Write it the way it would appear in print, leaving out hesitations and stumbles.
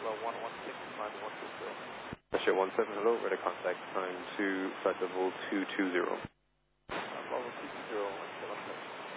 Russia 17, hello, radar contact time to flight level 220. Level 220, 176.